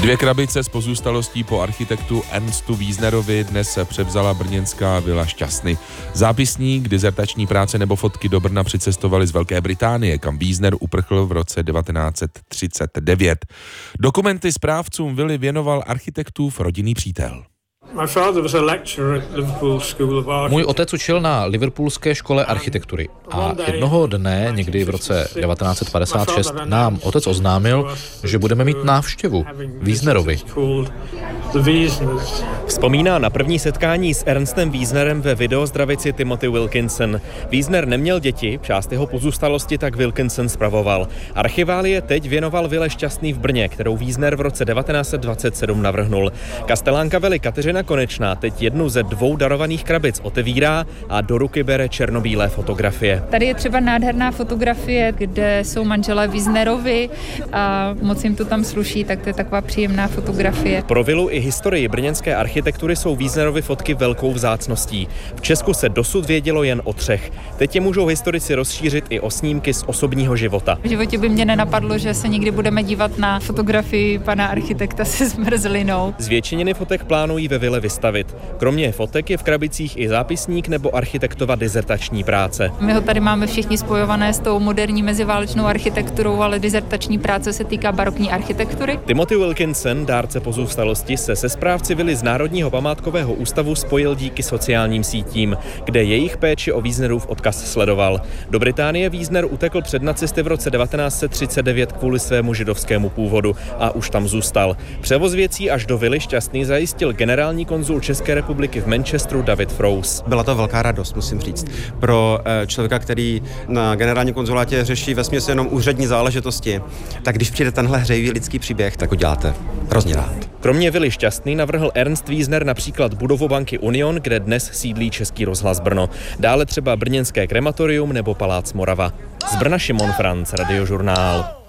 2 krabice s pozůstalostí po architektu Ernstu Wiesnerovi dnes převzala brněnská Vila Šťastny. Zápisník, dizertační práce nebo fotky do Brna přicestovali z Velké Británie, kam Wiesner uprchl v roce 1939. Dokumenty správcům vily věnoval architektův rodinný přítel. Můj otec učil na Liverpoolské škole architektury a jednoho dne, někdy v roce 1956, nám otec oznámil, že budeme mít návštěvu Wiesnerovi. Vzpomíná na první setkání s Ernstem Wiesnerem ve videozdravici Timothy Wilkinson. Wiesner neměl děti, část jeho pozůstalosti tak Wilkinson spravoval. Archiválie teď věnoval Vile Šťastný v Brně, kterou Wiesner v roce 1927 navrhnul. Kastelánka vily Kateřina Konečná teď jednu ze 2 darovaných krabic otevírá a do ruky bere černobílé fotografie. Tady je třeba nádherná fotografie, kde jsou manželé Wiesnerovi a moc jim to tam sluší, tak to je taková příjemná fotografie. Pro vilu i historii brněnské architektury jsou Wiesnerovy fotky velkou vzácností. V Česku se dosud vědělo jen o 3. Teď je můžou historici rozšířit i o snímky z osobního života. V životě by mě nenapadlo, že se někdy budeme dívat na fotografii pana architekta se zmrzlinou. Zvětšeniny fotek plánují ve vile vystavit. Kromě fotek je v krabicích i zápisník nebo architektova dizertační práce. My ho tady máme všichni spojované s tou moderní meziválečnou architekturou, ale dizertační práce se týká barokní architektury. Timothy Wilkinson, dárce pozůstalosti, se správci vily z Národního památkového ústavu spojil díky sociálním sítím, kde jejich péči o Wiesnerův odkaz sledoval. Do Británie Wiesner utekl před nacisty v roce 1939 kvůli svému židovskému původu a už tam zůstal. Převoz věcí až do Vily Šťastný zajistil generální konzul České republiky v Manchesteru David Frouse. Byla to velká radost, musím říct, pro člověka, který na generálním konzulátě řeší vesměs jenom úřední záležitosti. Tak když přijde tenhle hřejivý lidský příběh, tak ho děláte hrozně rád. Kromě Vily Šťastný navrhl Ernst Wiesner například budovu banky Union, kde dnes sídlí Český rozhlas Brno. Dále třeba brněnské krematorium nebo palác Morava. Z Brna Šimon Franc, Radiožurnál.